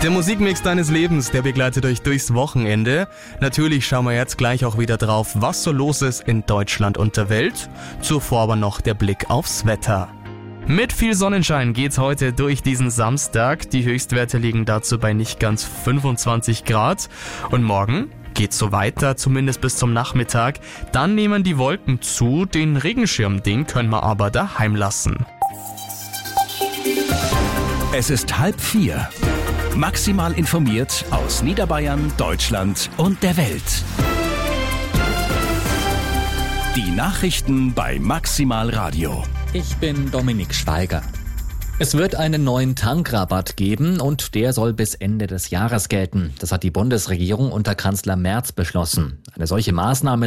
Der Musikmix deines Lebens, der begleitet euch durchs Wochenende. Natürlich schauen wir jetzt gleich auch wieder drauf, was so los ist in Deutschland und der Welt. Zuvor aber noch der Blick aufs Wetter. Mit viel Sonnenschein geht's heute durch diesen Samstag. Die Höchstwerte liegen dazu bei nicht ganz 25 Grad. Und morgen geht's so weiter, zumindest bis zum Nachmittag. Dann nehmen die Wolken zu. Den Regenschirm, den können wir aber daheim lassen. Es ist 3:30. Maximal informiert aus Niederbayern, Deutschland und der Welt. Die Nachrichten bei Maximal Radio. Ich bin Dominik Schweiger. Es wird einen neuen Tankrabatt geben und der soll bis Ende des Jahres gelten. Das hat die Bundesregierung unter Kanzler Merz beschlossen. Eine solche Maßnahme